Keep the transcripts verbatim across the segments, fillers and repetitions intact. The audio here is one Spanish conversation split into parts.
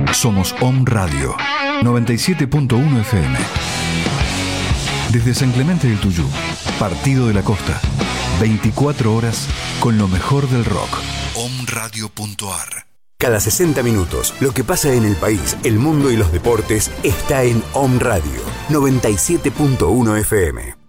Somos Om Radio, noventa y siete punto uno F M. Desde San Clemente del Tuyú, Partido de la Costa, veinticuatro horas con lo mejor del rock. om radio punto a r. Cada sesenta minutos, lo que pasa en el país, el mundo y los deportes está en Om Radio, noventa y siete punto uno F M.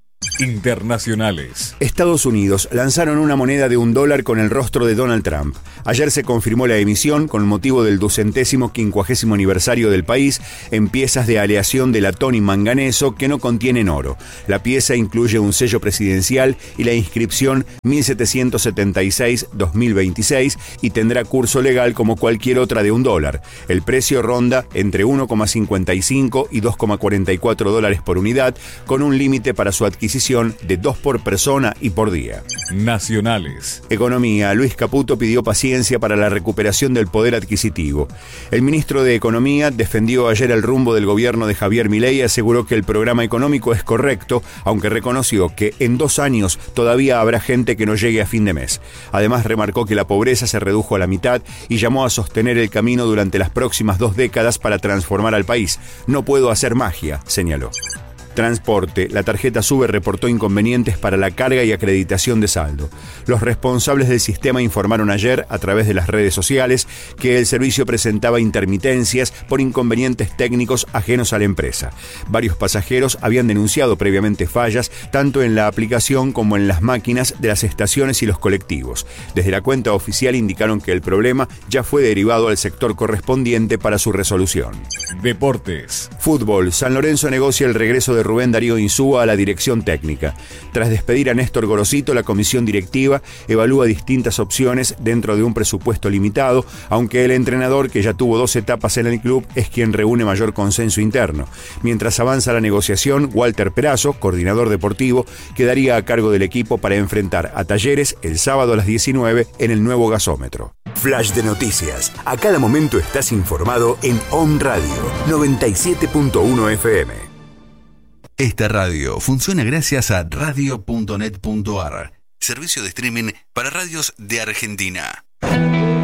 Internacionales. Estados Unidos lanzaron una moneda de un dólar con el rostro de Donald Trump. Ayer se confirmó la emisión con motivo del ducentésimo quincuagésimo aniversario del país en piezas de aleación de latón y manganeso que no contienen oro. La pieza incluye un sello presidencial y la inscripción mil setecientos setenta y seis dos mil veintiséis y tendrá curso legal como cualquier otra de un dólar. El precio ronda entre uno coma cincuenta y cinco y dos coma cuarenta y cuatro dólares por unidad, con un límite para su adquisición de dos por persona y por día. Nacionales. Economía. Luis Caputo pidió paciencia para la recuperación del poder adquisitivo. El ministro de Economía defendió ayer el rumbo del gobierno de Javier Milei y aseguró que el programa económico es correcto, aunque reconoció que en dos años todavía habrá gente que no llegue a fin de mes. Además, remarcó que la pobreza se redujo a la mitad y llamó a sostener el camino durante las próximas dos décadas para transformar al país. No puedo hacer magia, señaló. Transporte. La tarjeta SUBE reportó inconvenientes para la carga y acreditación de saldo. Los responsables del sistema informaron ayer, a través de las redes sociales, que el servicio presentaba intermitencias por inconvenientes técnicos ajenos a la empresa. Varios pasajeros habían denunciado previamente fallas, tanto en la aplicación como en las máquinas de las estaciones y los colectivos. Desde la cuenta oficial indicaron que el problema ya fue derivado al sector correspondiente para su resolución. Deportes. Fútbol. San Lorenzo negocia el regreso de Rubén Darío Insúa a la dirección técnica. Tras despedir a Néstor Gorosito, la comisión directiva evalúa distintas opciones dentro de un presupuesto limitado, aunque el entrenador, que ya tuvo dos etapas en el club, es quien reúne mayor consenso interno. Mientras avanza la negociación, Walter Perazo, coordinador deportivo, quedaría a cargo del equipo para enfrentar a Talleres el sábado a las diecinueve en el nuevo gasómetro. Flash de noticias. A cada momento estás informado en Om Radio, noventa y siete punto uno F M. Esta radio funciona gracias a radio punto net punto a r, servicio de streaming para radios de Argentina.